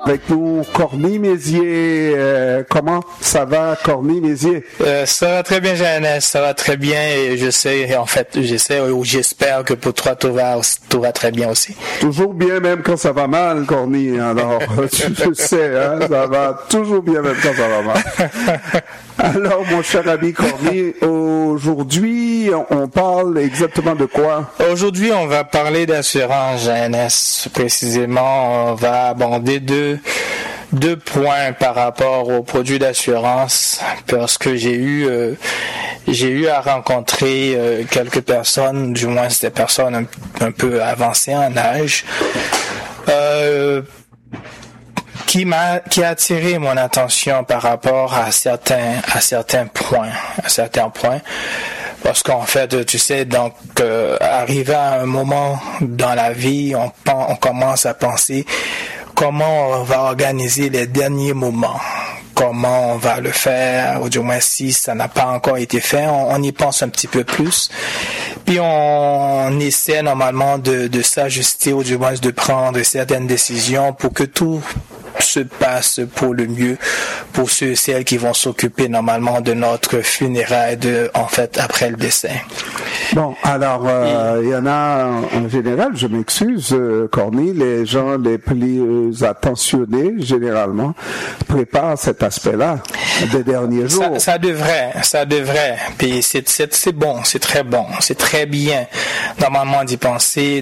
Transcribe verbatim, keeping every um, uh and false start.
Avec nous, Corny Mézier. Euh, comment ça va, Corny Mézier? Euh, ça va très bien, Jeannès. Ça va très bien et je sais, en fait, j'essaie ou j'espère que pour toi, tout va, tout va très bien aussi. Toujours bien, même quand ça va mal, Corny. Alors, tu le sais, hein, ça va toujours bien, même quand ça va mal. Alors, mon cher ami Corny, aujourd'hui, on parle exactement de quoi? Aujourd'hui, on va parler d'assurance, Jeannès. Précisément, on va aborder deux, deux points par rapport aux produits d'assurance, parce que j'ai eu, euh, j'ai eu à rencontrer euh, quelques personnes, du moins des personnes un, un peu avancées en âge, euh, qui m'a qui a attiré mon attention par rapport à certains à certains points à certains points parce qu'en fait tu sais donc euh, arrivé à un moment dans la vie on on commence à penser comment on va organiser les derniers moments, comment on va le faire, ou du moins si ça n'a pas encore été fait, on, on y pense un petit peu plus. Puis on, on essaie normalement de, de s'ajuster, ou du moins de prendre certaines décisions pour que tout se passe pour le mieux pour ceux et celles qui vont s'occuper normalement de notre funérailles de, en fait, après le décès. Bon, alors, euh, il y en a en général, je m'excuse, euh, Corny, les gens les plus attentionnés, généralement, préparent cet aspect-là des derniers jours. Ça, ça devrait, ça devrait. Puis c'est, c'est, c'est bon, c'est très bon, c'est très bien, normalement d'y penser,